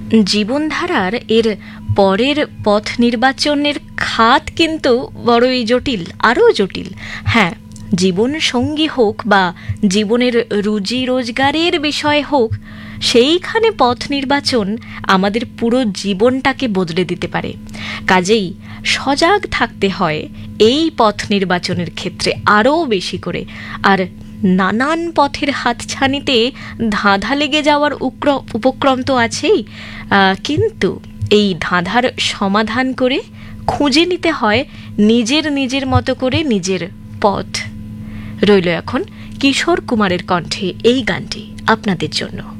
জীবনধারার এর পরের পথ নির্বাচনের খাত কিন্তু বড়ই জটিল, আরও জটিল। হ্যাঁ, জীবন সঙ্গী হোক বা জীবনের রুজি রোজগারের বিষয় হোক, সেইখানে পথ নির্বাচন আমাদের পুরো জীবনটাকে বদলে দিতে পারে। কাজেই সজাগ থাকতে হয় এই পথ নির্বাচনের ক্ষেত্রে আরও বেশি করে। আর নানান পথের হাতছানিতে ধাঁধা লেগে যাওয়ার উপক্রম তো আছেই, কিন্তু এই ধাঁধার সমাধান করে খুঁজে নিতে হয় নিজের মতো করে নিজের পথ। রইল এখন কিশোর কুমারের কণ্ঠে এই গানটি আপনাদের জন্য।